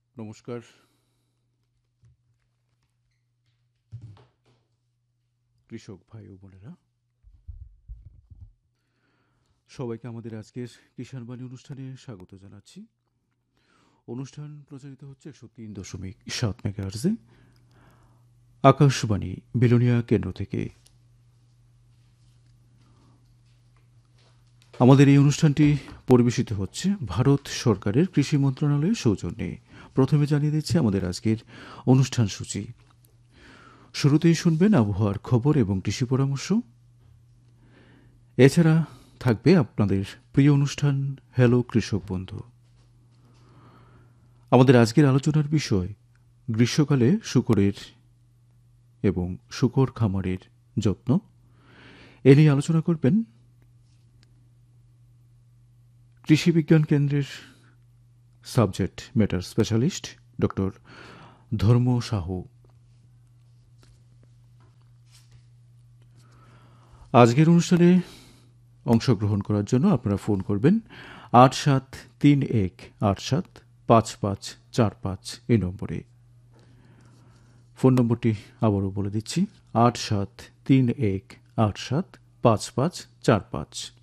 নমস্কার কৃষক ভাই ও বোনেরা, সবাইকে আমাদের আজকের কিষাণ বাণী অনুষ্ঠানে স্বাগত জানাচ্ছি। অনুষ্ঠান প্রচারিত হচ্ছে 103.7 মেগাহার্জে আকাশবাণী বিলোনিয়া কেন্দ্র থেকে। আমাদের এই অনুষ্ঠানটি পরিবেশিত হচ্ছে ভারত সরকারের কৃষি মন্ত্রণালয়ের সৌজন্যে। প্রথমে জানিয়ে দিচ্ছি আমাদের আজকের অনুষ্ঠান সূচি। শুরুতেই শুনবেন আবহাওয়ার খবর এবং কৃষি পরামর্শ। এছাড়া থাকবে আপনাদের প্রিয় অনুষ্ঠান হ্যালো কৃষক বন্ধু। আমাদের আজকের আলোচনার বিষয় গ্রীষ্মকালে শূকরের এবং শূকর খামারের যত্ন। এ নিয়ে আলোচনা করবেন কৃষি বিজ্ঞান কেন্দ্রের সাবজেক্ট ম্যাটার স্পেশালিস্ট ডক্টর ধর্ম সাহু। আজকের অনুষ্ঠানে অংশগ্রহণ করার জন্য আপনারা ফোন করবেন 8731875545 এই নম্বরে। ফোন নম্বরটি আবারও বলে দিচ্ছি 8731875545।